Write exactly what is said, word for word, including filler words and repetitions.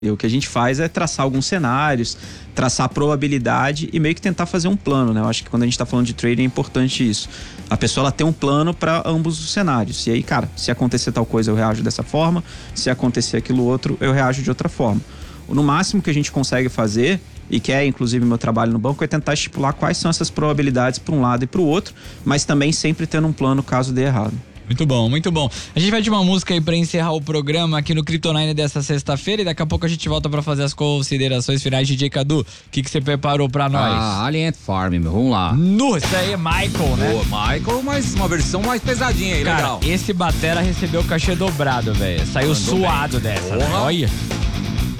E o que a gente faz é traçar alguns cenários, traçar a probabilidade e meio que tentar fazer um plano, né? Eu acho que quando a gente tá falando de trading é importante isso. A pessoa ela tem um plano para ambos os cenários. E aí, cara, se acontecer tal coisa eu reajo dessa forma, se acontecer aquilo outro eu reajo de outra forma. No máximo que a gente consegue fazer, e que é inclusive meu trabalho no banco, é tentar estipular quais são essas probabilidades para um lado e para o outro, mas também sempre tendo um plano caso dê errado. Muito bom, muito bom. A gente vai de uma música aí pra encerrar o programa aqui no Crypto nine dessa sexta-feira e daqui a pouco a gente volta pra fazer as considerações finais. D J Cadu, o que que você preparou pra nós? Ah, Alien Ant Farm, meu, vamos lá. No, isso aí é Michael, né? Pô, Michael, mas uma versão mais pesadinha aí, Cara, legal. esse batera recebeu o cachê dobrado, velho. Saiu Mandou suado bem. dessa, né? Porra. Olha.